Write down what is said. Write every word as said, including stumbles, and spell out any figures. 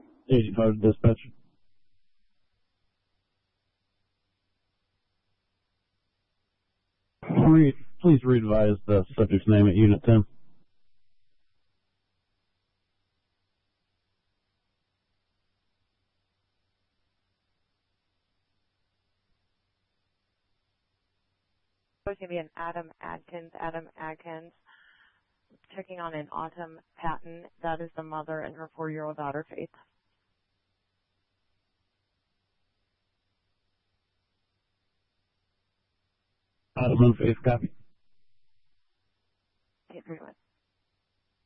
eighty-five dispatch. Re- Please re-advise the subject's name at Unit ten. It's going to be an Adam Adkins. Adam Adkins checking on an Autumn Patton. That is the mother and her four-year-old daughter, Faith. Autumn and Faith, copy.